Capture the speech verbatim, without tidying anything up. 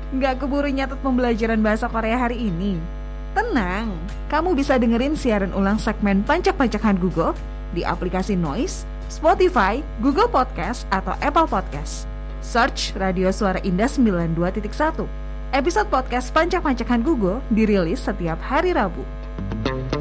Nggak keburu nyatet pembelajaran bahasa Korea hari ini? Tenang, kamu bisa dengerin siaran ulang segmen Pancak-Pancakan Google di aplikasi Noise, Spotify, Google Podcast, atau Apple Podcast. Search Radio Suara Indah sembilan puluh dua titik satu. Episode podcast Pancak-Pancakan Google dirilis setiap hari Rabu.